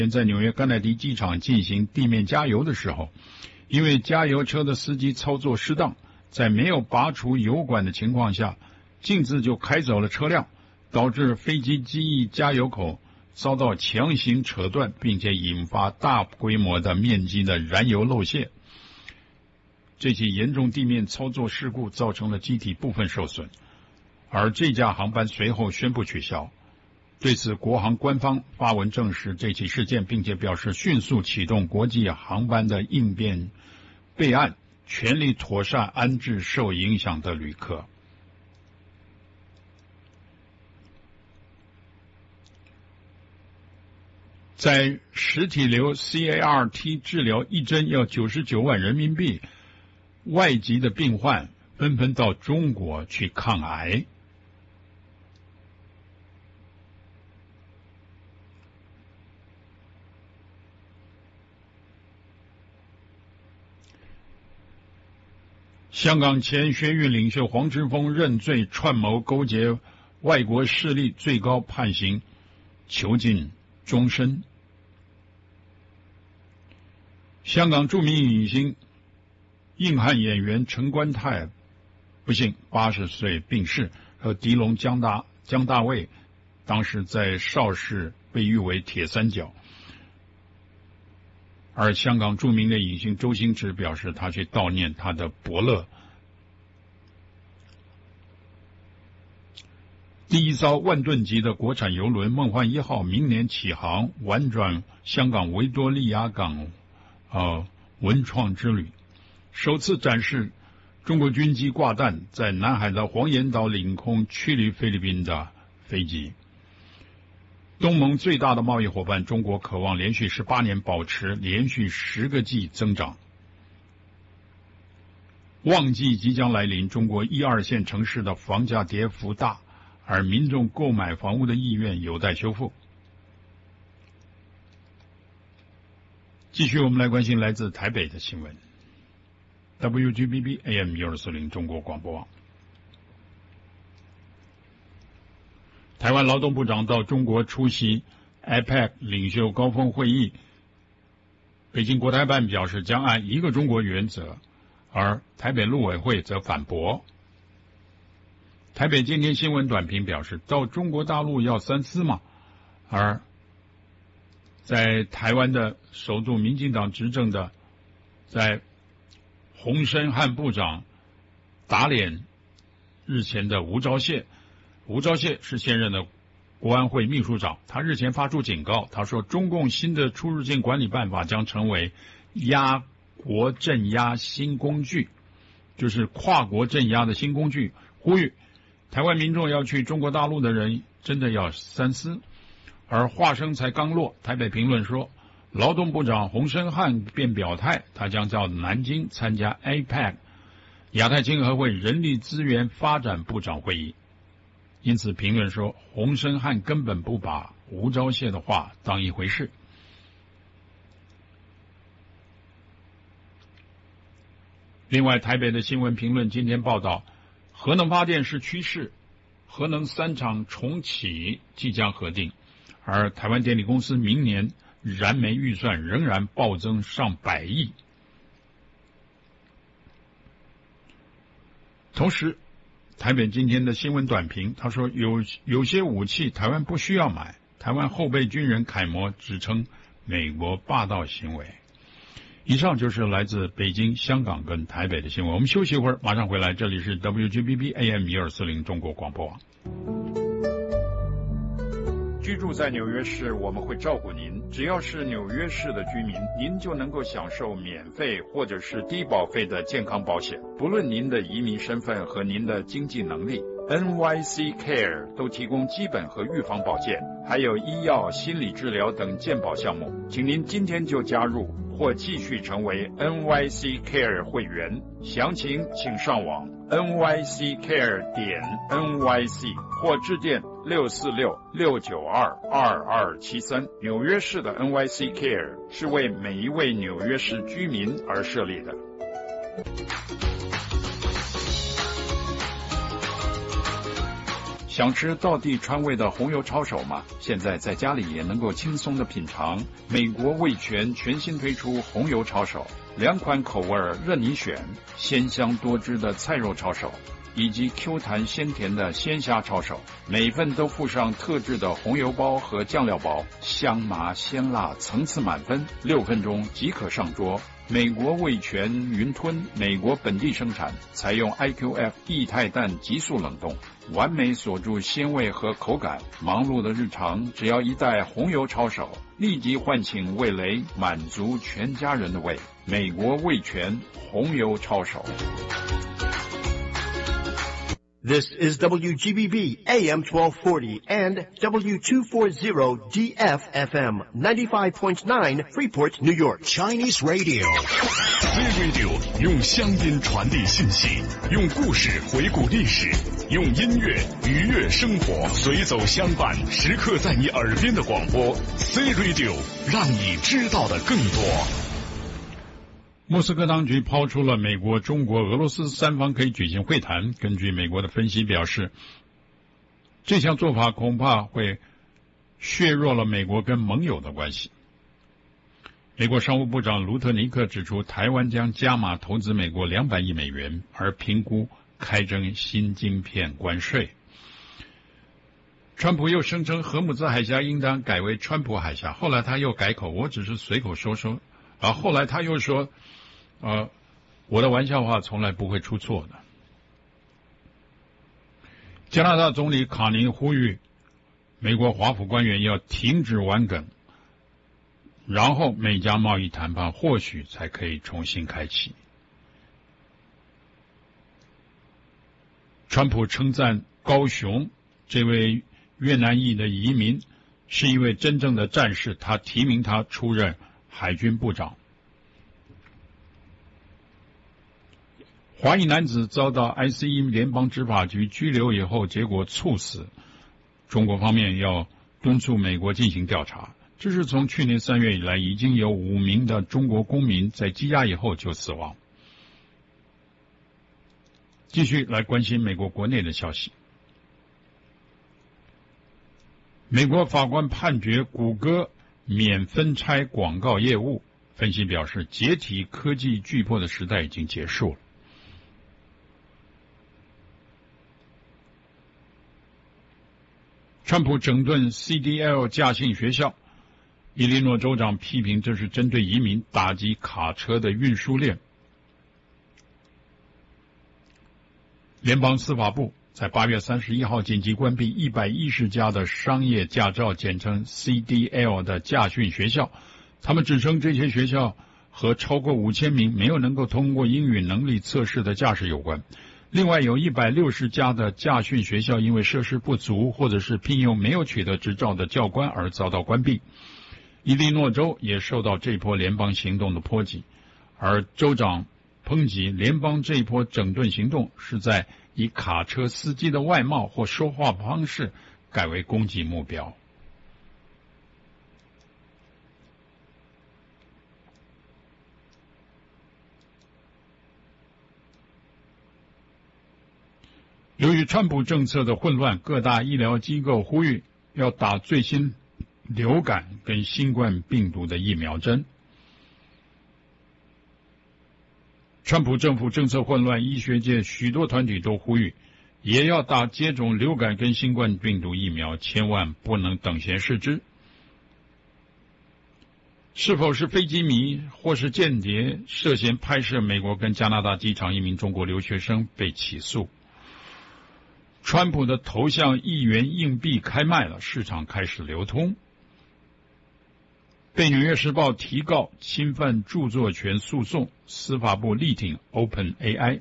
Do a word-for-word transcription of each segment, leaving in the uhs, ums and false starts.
在纽约甘乃迪机场进行地面加油的时候，因为加油车的司机操作失当，在没有拔除油管的情况下，径自就开走了车辆，导致飞机机翼加油口遭到强行扯断，并且引发大规模的面积的燃油漏泄。这起严重地面操作事故造成了机体部分受损，而这架航班随后宣布取消。对此，国航官方发文证实这起事件，并且表示迅速启动国际航班的应变备案，全力妥善安置受影响的旅客。在实体瘤 C A R T 治疗一针要九十九万人民币，外籍的病患纷纷到中国去抗癌。香港前学运领袖黄之锋认罪串谋勾结外国势力，最高判刑囚禁终身。香港著名影星硬汉演员陈观泰不幸八十岁病逝，和狄龙、江大江大卫当时在邵氏被誉为铁三角。而香港著名的影星周星驰表示，他去悼念他的伯乐。第一艘万吨级的国产邮轮梦幻一号明年起航，婉转香港维多利亚港呃文创之旅，首次展示中国军机挂弹在南海的黄岩岛领空驱离菲律宾的飞机。东盟最大的贸易伙伴中国渴望连续十八年保持连续十个季增长。旺季即将来临，中国一二线城市的房价跌幅大，而民众购买房屋的意愿有待修复。继续我们来关心来自台北的新闻。 W G B B A M 一二四零中国广播网。台湾劳动部长到中国出席 A P E C 领袖高峰会议，北京国台办表示将按一个中国原则，而台北陆委会则反驳。台北今天新闻短评表示，到中国大陆要三思嘛，而在台湾的首度民进党执政的在洪申汉部长打脸日前的吴钊燮。吴钊燮是现任的国安会秘书长，他日前发出警告，他说中共新的出入境管理办法将成为压国镇压新工具，就是跨国镇压的新工具，呼吁台湾民众要去中国大陆的人真的要三思。而话声才刚落，台北评论说，劳动部长洪申汉便表态，他将到南京参加 A P E C 亚太经合会人力资源发展部长会议。因此评论说，洪申汉根本不把吴钊燮的话当一回事。另外，台北的新闻评论今天报道，核能发电是趋势，核能三厂重启即将核定，而台湾电力公司明年燃煤预算仍然暴增上百亿。同时，台北今天的新闻短评，他说有有些武器台湾不需要买，台湾后备军人楷模指称美国霸道行为。以上就是来自北京、香港跟台北的新闻。我们休息一会儿，马上回来。这里是 W G B B A M 一二四零中国广播网。居住在纽约市，我们会照顾您。只要是纽约市的居民，您就能够享受免费或者是低保费的健康保险，不论您的移民身份和您的经济能力。N Y C Care 都提供基本和预防保健，还有医药、心理治疗等健保项目。请您今天就加入或继续成为 N Y C Care 会员，详情请上网 N Y C care 点 N Y C 或致电六四六六九二二二七三。纽约市的 N Y C Care 是为每一位纽约市居民而设立的。 想吃道地川味的红油抄手吗？现在在家里也能够轻松的品尝。美国味全全新推出红油抄手，两款口味任你选，鲜香多汁的菜肉抄手，以及 Q 弹鲜甜的鲜虾抄手，每份都附上特制的红油包和酱料包，香麻鲜辣，层次满分，六分钟即可上桌。美国味全云吞，美国本地生产，采用 I Q F 液态氮急速冷冻，完美锁住鲜味和口感。忙碌的日常，只要一袋红油抄手，立即唤醒味蕾，满足全家人的胃。美国味全红油抄手。 This is W G B B A M twelve forty and W two forty D F F M ninety-five point nine Freeport, New York. Chinese Radio. C Radio 用乡音传递信息，用故事回顾历史，用音乐愉悦生活，随走相伴，时刻在你耳边的广播。C Radio 让你知道的更多。 莫斯科当局抛出了美国、中国、俄罗斯三方可以举行会谈。根据美国的分析表示，这项做法恐怕会削弱了美国跟盟友的关系。美国商务部长卢特尼克指出，台湾将加码投资美国两百亿美元，而评估开征新晶片关税。川普又声称荷姆兹海峡应当改为川普海峡，后来他又改口，我只是随口说说，而后来他又说呃，我的玩笑话从来不会出错的。加拿大总理卡尼呼吁美国华府官员要停止玩梗，然后美加贸易谈判或许才可以重新开启。川普称赞高雄这位越南裔的移民是一位真正的战士，他提名他出任海军部长。华裔男子遭到 I C E 联邦执法局拘留以后，结果猝死。中国方面要敦促美国进行调查。这是从去年三月以来，已经有五名的中国公民在羁押以后就死亡。继续来关心美国国内的消息。美国法官判决谷歌免分拆广告业务。分析表示，解体科技巨擘的时代已经结束了。川普整顿 C D L 驾训学校，伊利诺州长批评这是针对移民打击卡车的运输链。联邦司法部在八月三十一号紧急关闭一百一十家的商业驾照，简称 C D L 的驾训学校。他们指称这些学校和超过五千名没有能够通过英语能力测试的驾驶有关。另外有一百六十家的驾训学校因为设施不足或者是聘用没有取得执照的教官而遭到关闭。伊利诺州也受到这波联邦行动的波及，而州长抨击联邦这一波整顿行动是在以卡车司机的外貌或说话方式改为攻击目标。由于川普政策的混乱，各大医疗机构呼吁要打最新流感跟新冠病毒的疫苗针。川普政府政策混乱，医学界许多团体都呼吁也要打接种流感跟新冠病毒疫苗，千万不能等闲视之。是否是飞机迷或是间谍涉嫌拍摄美国跟加拿大机场一名中国留学生被起诉。川普的头像一元硬币开卖了，市场开始流通。被纽约时报提告侵犯著作权诉讼，司法部力挺 Open A I。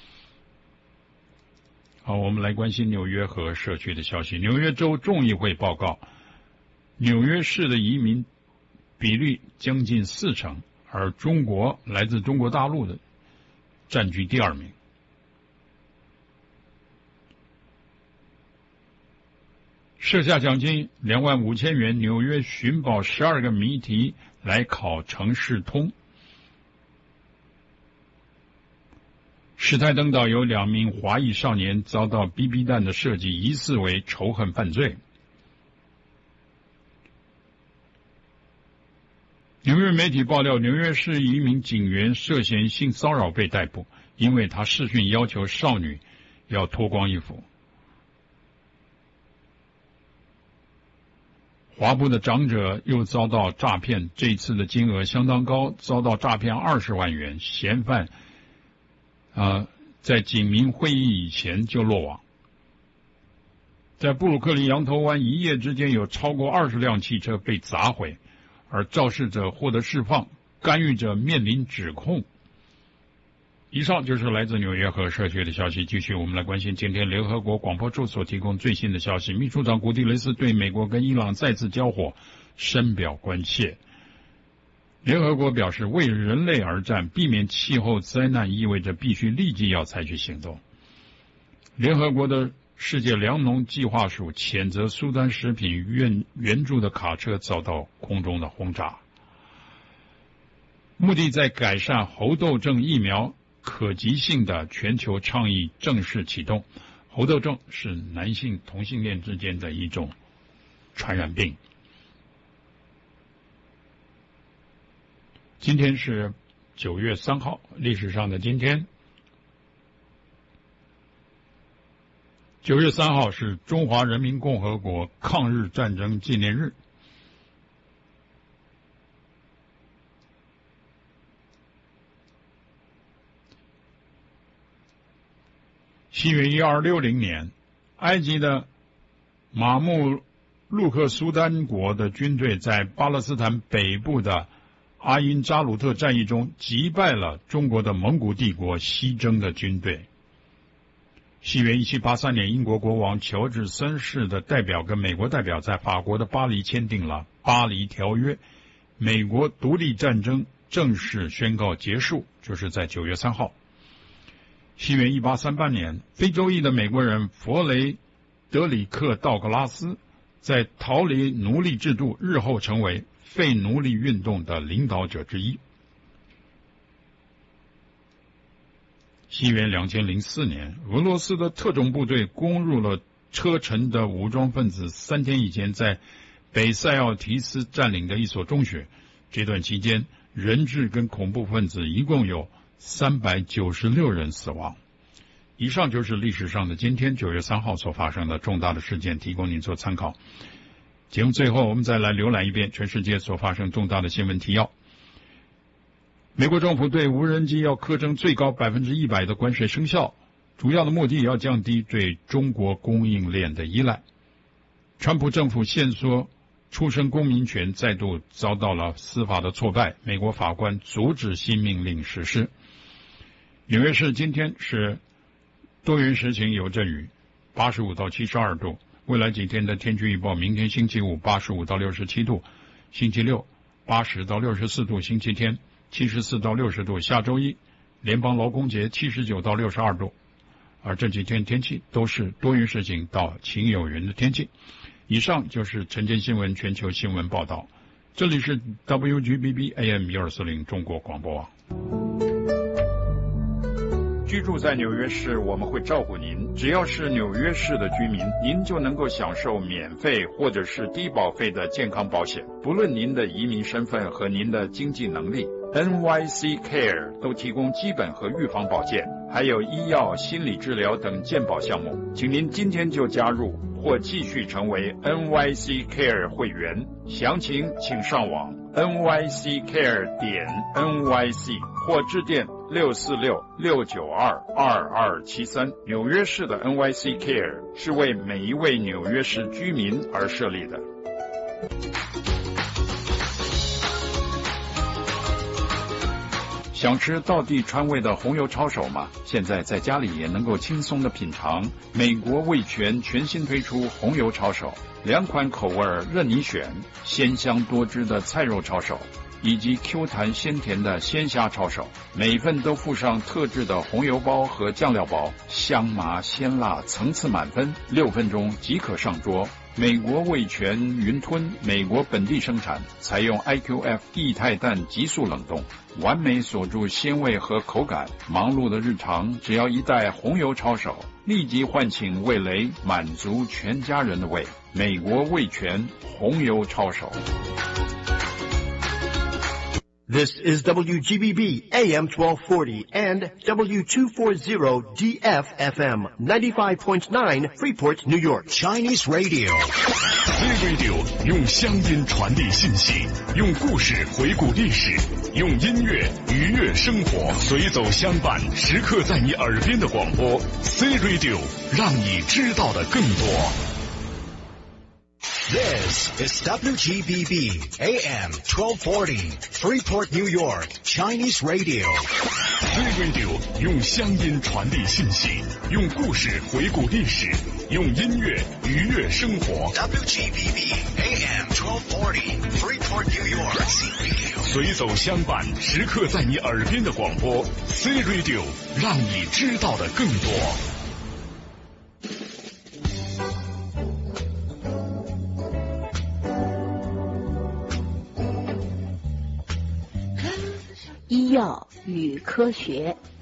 好，我们来关心纽约和社区的消息。纽约州众议会报告，纽约市的移民比率将近四成，而中国来自中国大陆的占据第二名。设下奖金两万五千元，纽约寻宝十二个谜题来考城市通。 史泰登岛有两名华裔少年遭到 B B 弹的射击，疑似为仇恨犯罪。纽约媒体爆料，纽约市一名警员涉嫌性骚扰被逮捕，因为他视讯要求少女要脱光衣服。华埠的长者又遭到诈骗，这次的金额相当高，遭到诈骗二十万元，嫌犯呃，在警民会议以前就落网。在布鲁克林羊头湾，一夜之间有超过二十辆汽车被砸毁，而肇事者获得释放，干预者面临指控。以上就是来自纽约和社区的消息。继续我们来关心今天联合国广播处所提供最新的消息。秘书长古蒂雷斯对美国跟伊朗再次交火深表关切。联合国表示，为人类而战，避免气候灾难意味着必须立即要采取行动。联合国的世界粮农计划署谴责苏丹食品援援助的卡车遭到空中的轰炸，目的在改善猴痘症疫苗可及性的全球倡议正式启动。猴痘症是男性同性恋之间的一种传染病。今天是九月三号，历史上的今天。九月三号是中华人民共和国抗日战争纪念日。西元一二六零年，埃及的马穆鲁克苏丹国的军队在巴勒斯坦北部的阿因扎鲁特战役中击败了中国的蒙古帝国西征的军队。西元一七八三年，英国国王乔治三世的代表跟美国代表在法国的巴黎签订了《巴黎条约》，美国独立战争正式宣告结束，就是在九月三号。西元一八三八年，非洲裔的美国人弗雷德里克·道格拉斯在逃离奴隶制度，日后成为废奴隶运动的领导者之一。西元两千零四年，俄罗斯的特种部队攻入了车臣的武装分子三天以前在北塞奥提斯占领的一所中学。这段期间，人质跟恐怖分子一共有三百九十六人死亡。以上就是历史上的今天九月三号所发生的重大的事件，提供您做参考。节目最后我们再来浏览一遍全世界所发生重大的新闻提要。美国政府对无人机要课征最高 百分之一百 的关税生效，主要的目的要降低对中国供应链的依赖。川普政府限缩出生公民权再度遭到了司法的挫败，美国法官阻止新命令实施。纽约市今天是多云时晴有阵雨，八十五到七十二度。未来几天的天气预报：明天星期五八十五到六十七度，星期六八十到六十四度，星期天七十四到六十度，下周一联邦劳工节七十九到六十二度。而这几天天气都是多云时晴到晴有云的天气。以上就是晨间新闻全球新闻报道，这里是 W G B B A M 一二四零中国广播网。 居住在纽约市，我们会照顾您。只要是纽约市的居民，您就能够享受免费或者是低保费的健康保险，不论您的移民身份和您的经济能力。N Y C Care 都提供基本和预防保健，还有医药、心理治疗等健保项目。请您今天就加入或继续成为 N Y C Care 会员，详情请上网 N Y C care 点 N Y C 或致电六四六六九二二二七三。纽约市的 N Y C Care 是为每一位纽约市居民而设立的。想吃道地川味的红油抄手吗？现在在家里也能够轻松的品尝。美国味全全新推出红油抄手，两款口味任你选，鲜香多汁的菜肉抄手以及 Q 弹鲜甜的鲜虾抄手，每一份都附上特制的红油包和酱料包，香麻鲜辣层次满分，六分钟即可上桌。 美国味全云吞，美国本地生产，采用 I Q F 液态氮急速冷冻，完美锁住鲜味和口感。忙碌的日常，只要一袋红油抄手，立即唤醒味蕾，满足全家人的胃。美国味全红油抄手。 This is W G B B A M twelve forty and W two forty D F F M ninety-five point nine Freeport, New York. Chinese Radio. C Radio 用乡音传递信息，用故事回顾历史，用音乐愉悦生活，随走相伴，时刻在你耳边的广播。C Radio 让你知道的更多。 This is W G B B A M twelve forty Freeport, New York, Chinese Radio. C Radio 用乡音传递信息，用故事回顾历史，用音乐愉悦生活。 W G B B A M twelve forty Freeport, New York, C Radio. 随走相伴，时刻在你耳边的广播。C Radio 让你知道的更多。 医药与科学。